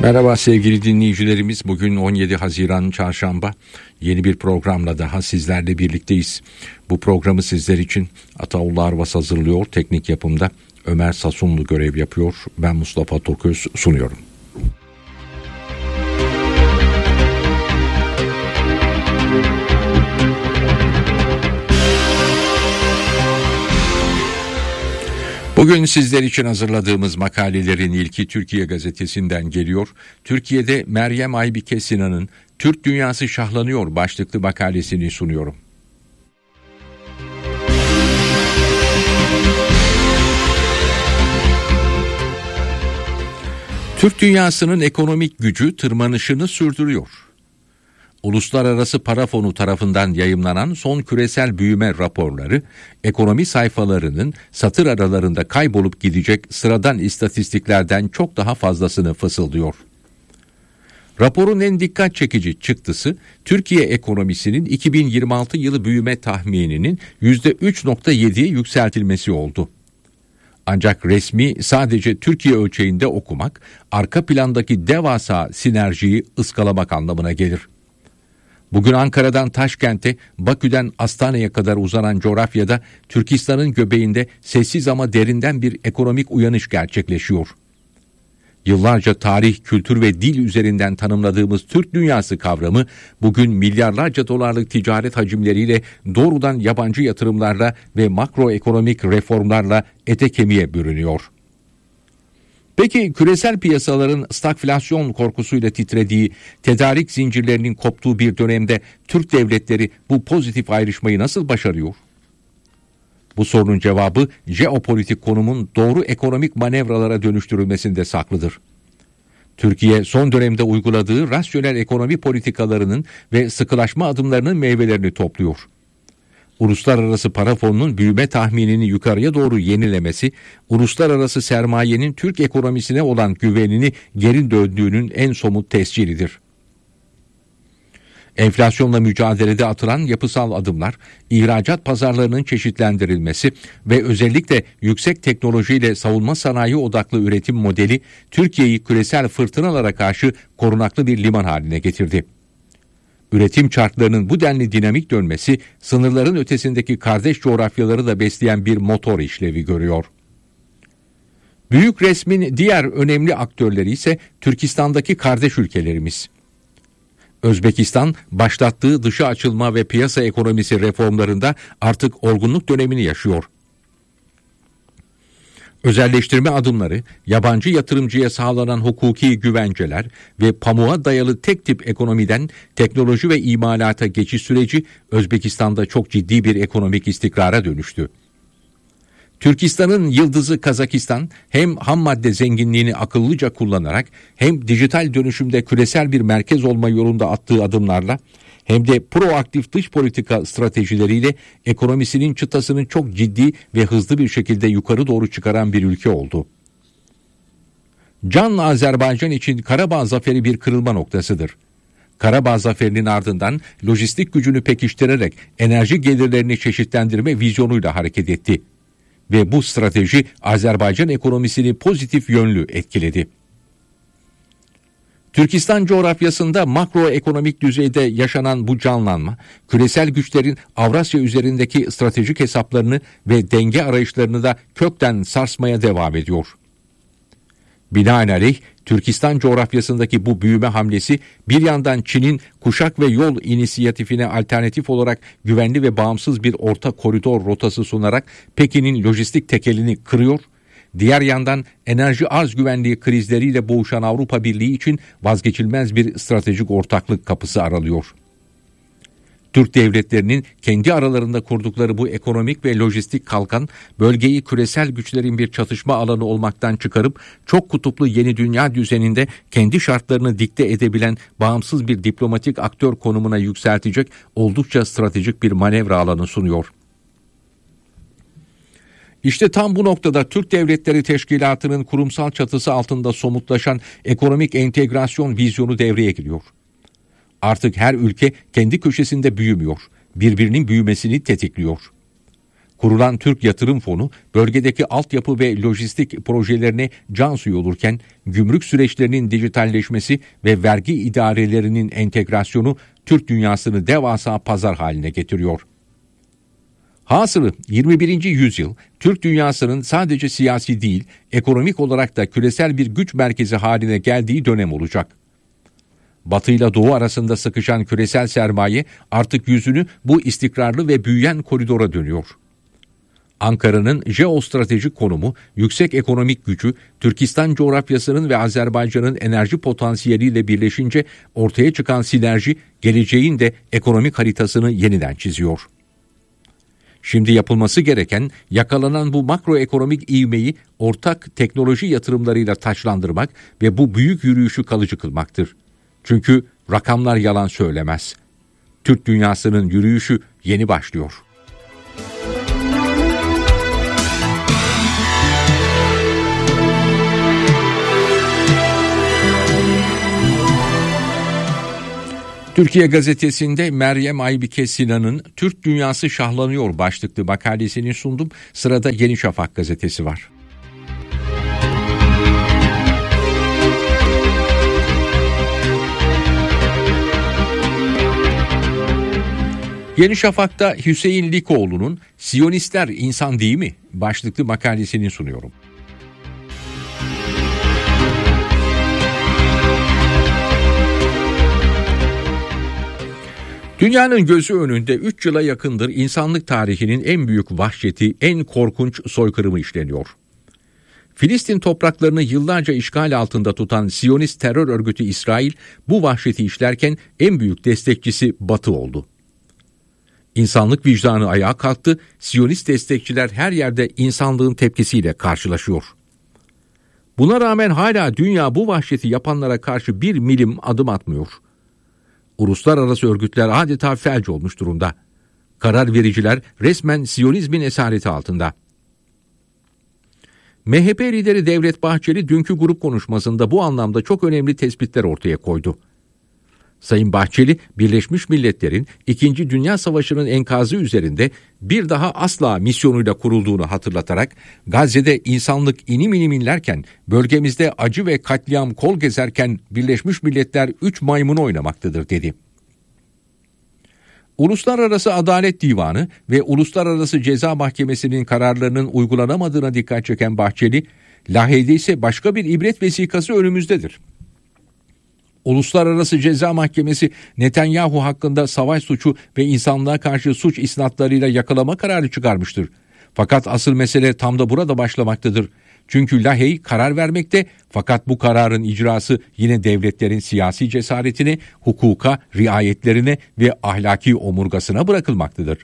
Merhaba sevgili dinleyicilerimiz. Bugün 17 Haziran Çarşamba. Yeni bir programla daha sizlerle birlikteyiz. Bu programı sizler için Ataullah Arvas hazırlıyor. Teknik yapımda Ömer Sasunlu görev yapıyor. Ben Mustafa Toköz sunuyorum. Bugün sizler için hazırladığımız makalelerin ilki Türkiye Gazetesi'nden geliyor. Türkiye'de Meryem Aybike Sinan'ın "Türk Dünyası Şahlanıyor" başlıklı makalesini sunuyorum. Türk dünyasının ekonomik gücü tırmanışını sürdürüyor. Uluslararası Para Fonu tarafından yayımlanan son küresel büyüme raporları, ekonomi sayfalarının satır aralarında kaybolup gidecek sıradan istatistiklerden çok daha fazlasını fısıldıyor. Raporun en dikkat çekici çıktısı, Türkiye ekonomisinin 2026 yılı büyüme tahmininin %3.7'ye yükseltilmesi oldu. Ancak resmi sadece Türkiye ölçeğinde okumak, arka plandaki devasa sinerjiyi ıskalamak anlamına gelir. Bugün Ankara'dan Taşkent'e, Bakü'den Astana'ya kadar uzanan coğrafyada Türkistan'ın göbeğinde sessiz ama derinden bir ekonomik uyanış gerçekleşiyor. Yıllarca tarih, kültür ve dil üzerinden tanımladığımız Türk dünyası kavramı bugün milyarlarca dolarlık ticaret hacimleriyle, doğrudan yabancı yatırımlarla ve makroekonomik reformlarla ete kemiğe bürünüyor. Peki küresel piyasaların stagflasyon korkusuyla titrediği, tedarik zincirlerinin koptuğu bir dönemde Türk devletleri bu pozitif ayrışmayı nasıl başarıyor? Bu sorunun cevabı jeopolitik konumun doğru ekonomik manevralara dönüştürülmesinde saklıdır. Türkiye son dönemde uyguladığı rasyonel ekonomi politikalarının ve sıkılaşma adımlarının meyvelerini topluyor. Uluslararası Para Fonu'nun büyüme tahminini yukarıya doğru yenilemesi, uluslararası sermayenin Türk ekonomisine olan güvenini geri döndüğünün en somut tescilidir. Enflasyonla mücadelede atılan yapısal adımlar, ihracat pazarlarının çeşitlendirilmesi ve özellikle yüksek teknolojiyle savunma sanayi odaklı üretim modeli, Türkiye'yi küresel fırtınalara karşı korunaklı bir liman haline getirdi. Üretim çarklarının bu denli dinamik dönmesi, sınırların ötesindeki kardeş coğrafyaları da besleyen bir motor işlevi görüyor. Büyük resmin diğer önemli aktörleri ise Türkistan'daki kardeş ülkelerimiz. Özbekistan, başlattığı dışa açılma ve piyasa ekonomisi reformlarında artık olgunluk dönemini yaşıyor. Özelleştirme adımları, yabancı yatırımcıya sağlanan hukuki güvenceler ve pamuğa dayalı tek tip ekonomiden teknoloji ve imalata geçiş süreci Özbekistan'da çok ciddi bir ekonomik istikrara dönüştü. Türkistan'ın yıldızı Kazakistan hem ham madde zenginliğini akıllıca kullanarak hem dijital dönüşümde küresel bir merkez olma yolunda attığı adımlarla hem de proaktif dış politika stratejileriyle ekonomisinin çıtasını çok ciddi ve hızlı bir şekilde yukarı doğru çıkaran bir ülke oldu. Can Azerbaycan için Karabağ zaferi bir kırılma noktasıdır. Karabağ zaferinin ardından lojistik gücünü pekiştirerek enerji gelirlerini çeşitlendirme vizyonuyla hareket etti. Ve bu strateji Azerbaycan ekonomisini pozitif yönlü etkiledi. Türkistan coğrafyasında makroekonomik düzeyde yaşanan bu canlanma, küresel güçlerin Avrasya üzerindeki stratejik hesaplarını ve denge arayışlarını da kökten sarsmaya devam ediyor. Binaenaleyh, Türkistan coğrafyasındaki bu büyüme hamlesi bir yandan Çin'in kuşak ve yol inisiyatifine alternatif olarak güvenli ve bağımsız bir orta koridor rotası sunarak Pekin'in lojistik tekelini kırıyor, diğer yandan enerji arz güvenliği krizleriyle boğuşan Avrupa Birliği için vazgeçilmez bir stratejik ortaklık kapısı aralıyor. Türk devletlerinin kendi aralarında kurdukları bu ekonomik ve lojistik kalkan, bölgeyi küresel güçlerin bir çatışma alanı olmaktan çıkarıp çok kutuplu yeni dünya düzeninde kendi şartlarını dikte edebilen bağımsız bir diplomatik aktör konumuna yükseltecek oldukça stratejik bir manevra alanı sunuyor. İşte tam bu noktada Türk Devletleri Teşkilatı'nın kurumsal çatısı altında somutlaşan ekonomik entegrasyon vizyonu devreye giriyor. Artık her ülke kendi köşesinde büyümüyor, birbirinin büyümesini tetikliyor. Kurulan Türk Yatırım Fonu, bölgedeki altyapı ve lojistik projelerine can suyu olurken, gümrük süreçlerinin dijitalleşmesi ve vergi idarelerinin entegrasyonu Türk dünyasını devasa pazar haline getiriyor. Hasılı 21. yüzyıl, Türk dünyasının sadece siyasi değil, ekonomik olarak da küresel bir güç merkezi haline geldiği dönem olacak. Batı ile Doğu arasında sıkışan küresel sermaye artık yüzünü bu istikrarlı ve büyüyen koridora dönüyor. Ankara'nın jeostratejik konumu, yüksek ekonomik gücü, Türkistan coğrafyasının ve Azerbaycan'ın enerji potansiyeliyle birleşince ortaya çıkan sinerji, geleceğin de ekonomik haritasını yeniden çiziyor. Şimdi yapılması gereken, yakalanan bu makroekonomik ivmeyi ortak teknoloji yatırımlarıyla taçlandırmak ve bu büyük yürüyüşü kalıcı kılmaktır. Çünkü rakamlar yalan söylemez. Türk dünyasının yürüyüşü yeni başlıyor. Türkiye Gazetesi'nde Meryem Aybike Sinan'ın "Türk Dünyası Şahlanıyor" başlıklı makalesini sundum. Sırada Yeni Şafak gazetesi var. Yeni Şafak'ta Hüseyin Likoğlu'nun "Siyonistler insan değil mi?" başlıklı makalesini sunuyorum. Dünyanın gözü önünde 3 yıla yakındır insanlık tarihinin en büyük vahşeti, en korkunç soykırımı işleniyor. Filistin topraklarını yıllarca işgal altında tutan Siyonist terör örgütü İsrail, bu vahşeti işlerken en büyük destekçisi Batı oldu. İnsanlık vicdanı ayağa kalktı, Siyonist destekçiler her yerde insanlığın tepkisiyle karşılaşıyor. Buna rağmen hala dünya bu vahşeti yapanlara karşı bir milim adım atmıyor. Uluslararası örgütler adeta felç olmuş durumda. Karar vericiler resmen Siyonizmin esareti altında. MHP lideri Devlet Bahçeli dünkü grup konuşmasında bu anlamda çok önemli tespitler ortaya koydu. Sayın Bahçeli, Birleşmiş Milletler'in 2. Dünya Savaşı'nın enkazı üzerinde bir daha asla misyonuyla kurulduğunu hatırlatarak, Gazze'de insanlık inim inim inlerken, bölgemizde acı ve katliam kol gezerken Birleşmiş Milletler 3 maymunu oynamaktadır dedi. Uluslararası Adalet Divanı ve Uluslararası Ceza Mahkemesi'nin kararlarının uygulanamadığına dikkat çeken Bahçeli, Lahey'de ise başka bir ibret vesikası önümüzdedir. Uluslararası Ceza Mahkemesi Netanyahu hakkında savaş suçu ve insanlığa karşı suç isnatlarıyla yakalama kararı çıkarmıştır. Fakat asıl mesele tam da burada başlamaktadır. Çünkü Lahey karar vermekte, fakat bu kararın icrası yine devletlerin siyasi cesaretine, hukuka, riayetlerine ve ahlaki omurgasına bırakılmaktadır.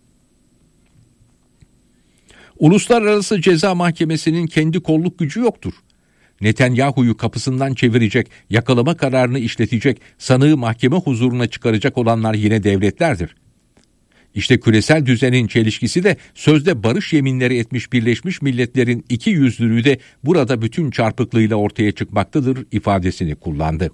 Uluslararası Ceza Mahkemesi'nin kendi kolluk gücü yoktur. Netanyahu'yu kapısından çevirecek, yakalama kararını işletecek, sanığı mahkeme huzuruna çıkaracak olanlar yine devletlerdir. İşte küresel düzenin çelişkisi de sözde barış yeminleri etmiş Birleşmiş Milletler'in iki yüzlülüğü de burada bütün çarpıklığıyla ortaya çıkmaktadır ifadesini kullandı.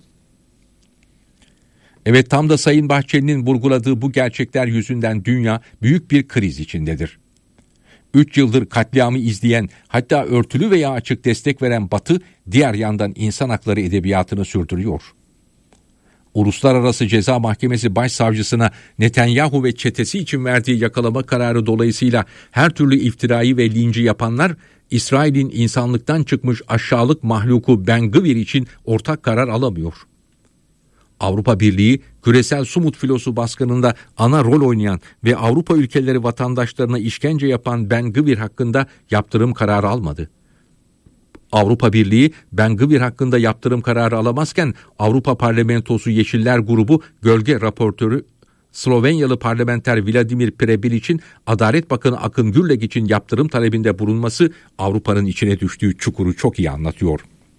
Evet, tam da Sayın Bahçeli'nin vurguladığı bu gerçekler yüzünden dünya büyük bir kriz içindedir. 3 yıldır katliamı izleyen, hatta örtülü veya açık destek veren Batı, diğer yandan insan hakları edebiyatını sürdürüyor. Uluslararası Ceza Mahkemesi Başsavcısına Netanyahu ve çetesi için verdiği yakalama kararı dolayısıyla her türlü iftirayı ve linci yapanlar, İsrail'in insanlıktan çıkmış aşağılık mahluku Ben-Gvir için ortak karar alamıyor. Avrupa Birliği, küresel Sumut filosu baskınında ana rol oynayan ve Avrupa ülkeleri vatandaşlarına işkence yapan Ben-Gvir hakkında yaptırım kararı almadı. Avrupa Birliği, Ben-Gvir hakkında yaptırım kararı alamazken, Avrupa Parlamentosu Yeşiller Grubu Gölge Raportörü Slovenyalı parlamenter Vladimir Prebilic'in Adalet Bakanı Akın Gürlek için yaptırım talebinde bulunması Avrupa'nın içine düştüğü çukuru çok iyi anlatıyor.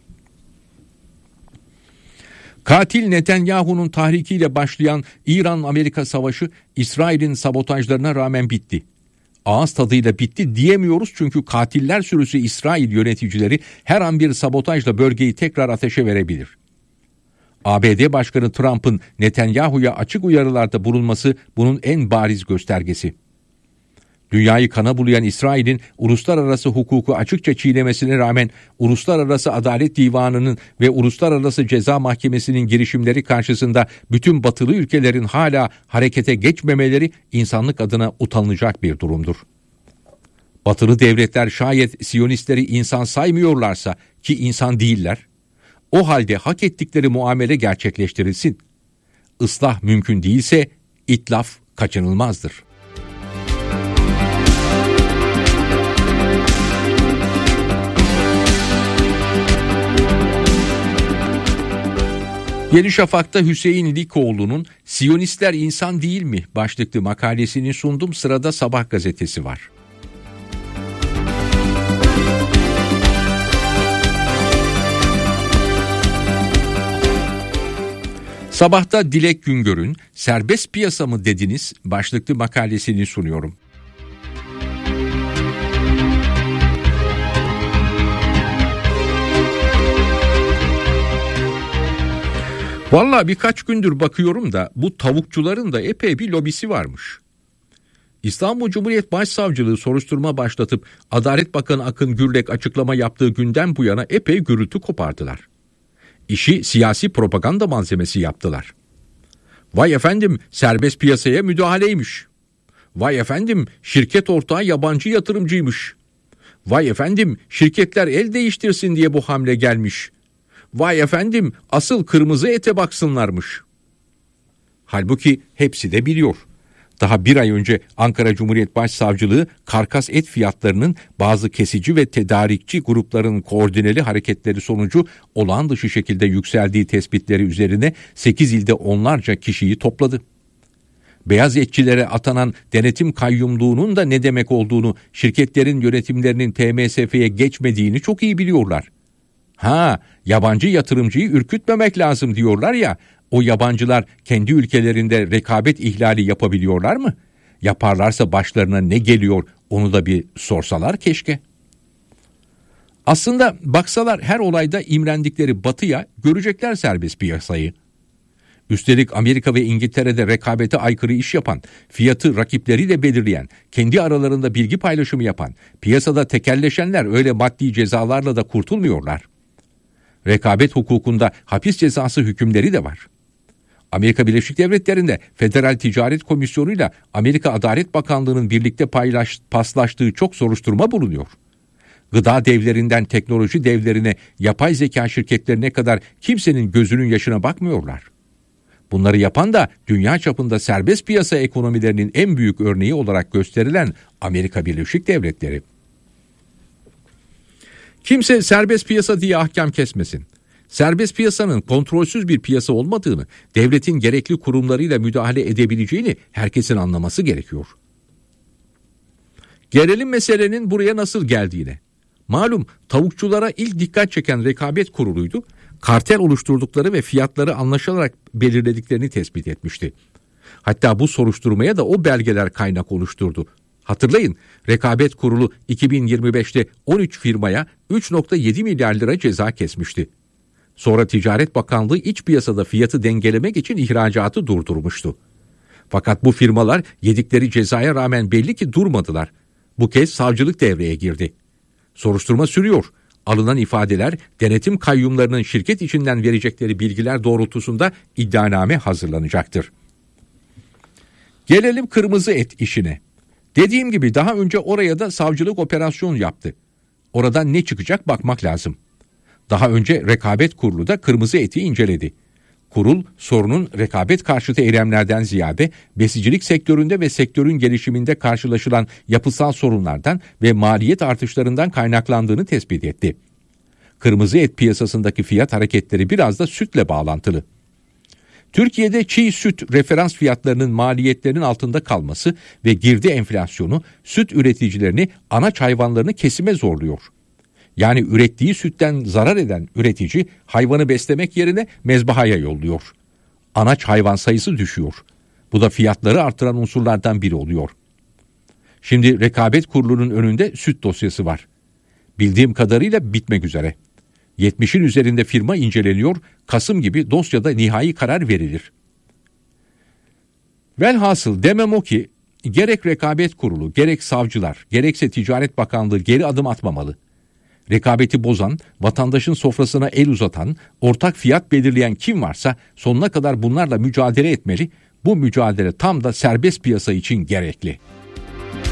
Katil Netanyahu'nun tahrikiyle başlayan İran-Amerika savaşı İsrail'in sabotajlarına rağmen bitti. Ağız tadıyla bitti diyemiyoruz çünkü katiller sürüsü İsrail yöneticileri her an bir sabotajla bölgeyi tekrar ateşe verebilir. ABD Başkanı Trump'ın Netanyahu'ya açık uyarılarda bulunması bunun en bariz göstergesi. Dünyayı kana bulayan İsrail'in uluslararası hukuku açıkça çiğnemesine rağmen Uluslararası Adalet Divanı'nın ve Uluslararası Ceza Mahkemesi'nin girişimleri karşısında bütün batılı ülkelerin hala harekete geçmemeleri insanlık adına utanılacak bir durumdur. Batılı devletler şayet Siyonistleri insan saymıyorlarsa, ki insan değiller, o halde hak ettikleri muamele gerçekleştirilsin. Islah mümkün değilse itlaf kaçınılmazdır. Yeni Şafak'ta Hüseyin Likoğlu'nun "Siyonistler insan değil mi?" başlıklı makalesini sundum. Sırada Sabah gazetesi var. Sabah'ta Dilek Güngör'ün "Serbest piyasa mı dediniz?" başlıklı makalesini sunuyorum. Vallahi birkaç gündür bakıyorum da bu tavukçuların da epey bir lobisi varmış. İstanbul Cumhuriyet Başsavcılığı soruşturma başlatıp Adalet Bakanı Akın Gürlek açıklama yaptığı günden bu yana epey gürültü kopardılar. İşi siyasi propaganda malzemesi yaptılar. Vay efendim, serbest piyasaya müdahaleymiş. Vay efendim, şirket ortağı yabancı yatırımcıymış. Vay efendim, şirketler el değiştirsin diye bu hamle gelmiş. Vay efendim, asıl kırmızı ete baksınlarmış. Halbuki hepsi de biliyor. Daha bir ay önce Ankara Cumhuriyet Başsavcılığı karkas et fiyatlarının bazı kesici ve tedarikçi grupların koordineli hareketleri sonucu olağan dışı şekilde yükseldiği tespitleri üzerine 8 ilde onlarca kişiyi topladı. Beyaz etçilere atanan denetim kayyumluğunun da ne demek olduğunu, şirketlerin yönetimlerinin TMSF'ye geçmediğini çok iyi biliyorlar. Yabancı yatırımcıyı ürkütmemek lazım diyorlar ya, o yabancılar kendi ülkelerinde rekabet ihlali yapabiliyorlar mı? Yaparlarsa başlarına ne geliyor onu da bir sorsalar keşke. Aslında baksalar her olayda imrendikleri batıya, görecekler serbest piyasayı. Üstelik Amerika ve İngiltere'de rekabete aykırı iş yapan, fiyatı rakipleriyle belirleyen, kendi aralarında bilgi paylaşımı yapan, piyasada tekelleşenler öyle maddi cezalarla da kurtulmuyorlar. Rekabet hukukunda hapis cezası hükümleri de var. Amerika Birleşik Devletleri'nde Federal Ticaret Komisyonu ile Amerika Adalet Bakanlığı'nın birlikte paslaştığı çok soruşturma bulunuyor. Gıda devlerinden teknoloji devlerine, yapay zeka şirketlerine kadar kimsenin gözünün yaşına bakmıyorlar. Bunları yapan da dünya çapında serbest piyasa ekonomilerinin en büyük örneği olarak gösterilen Amerika Birleşik Devletleri. Kimse serbest piyasa diye ahkam kesmesin. Serbest piyasanın kontrolsüz bir piyasa olmadığını, devletin gerekli kurumlarıyla müdahale edebileceğini herkesin anlaması gerekiyor. Gelelim meselenin buraya nasıl geldiğine. Malum tavukçulara ilk dikkat çeken Rekabet Kurulu'ydu. Kartel oluşturdukları ve fiyatları anlaşılarak belirlediklerini tespit etmişti. Hatta bu soruşturmaya da o belgeler kaynak oluşturdu. Hatırlayın, Rekabet Kurulu 2025'te 13 firmaya 3,7 milyar lira ceza kesmişti. Sonra Ticaret Bakanlığı iç piyasada fiyatı dengelemek için ihracatı durdurmuştu. Fakat bu firmalar yedikleri cezaya rağmen belli ki durmadılar. Bu kez savcılık devreye girdi. Soruşturma sürüyor. Alınan ifadeler, denetim kayyumlarının şirket içinden verecekleri bilgiler doğrultusunda iddianame hazırlanacaktır. Gelelim kırmızı et işine. Dediğim gibi daha önce oraya da savcılık operasyon yaptı. Oradan ne çıkacak bakmak lazım. Daha önce Rekabet Kurulu da kırmızı eti inceledi. Kurul, sorunun rekabet karşıtı eylemlerden ziyade besicilik sektöründe ve sektörün gelişiminde karşılaşılan yapısal sorunlardan ve maliyet artışlarından kaynaklandığını tespit etti. Kırmızı et piyasasındaki fiyat hareketleri biraz da sütle bağlantılı. Türkiye'de çiğ süt referans fiyatlarının maliyetlerinin altında kalması ve girdi enflasyonu süt üreticilerini, anaç hayvanlarını kesime zorluyor. Yani ürettiği sütten zarar eden üretici hayvanı beslemek yerine mezbahaya yolluyor. Anaç hayvan sayısı düşüyor. Bu da fiyatları artıran unsurlardan biri oluyor. Şimdi Rekabet Kurulu'nun önünde süt dosyası var. Bildiğim kadarıyla bitmek üzere. 70'in üzerinde firma inceleniyor. Kasım gibi dosyada nihai karar verilir. Velhasıl demem o ki Gerek Rekabet Kurulu, gerek savcılar, gerekse Ticaret Bakanlığı geri adım atmamalı. Rekabeti bozan, vatandaşın sofrasına el uzatan, ortak fiyat belirleyen kim varsa sonuna kadar bunlarla mücadele etmeli. Bu mücadele tam da serbest piyasa için gerekli.